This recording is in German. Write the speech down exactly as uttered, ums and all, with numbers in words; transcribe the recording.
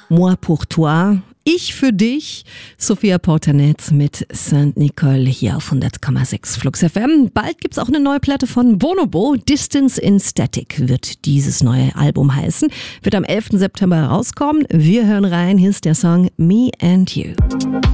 Moi pour toi. Ich für dich, Sophia Portanet mit Saint Nicole hier auf hundert Komma sechs Flux F M. Bald gibt's auch eine neue Platte von Bonobo. Distance in Static wird dieses neue Album heißen. Wird am elften September rauskommen. Wir hören rein. Hier ist der Song Me and You.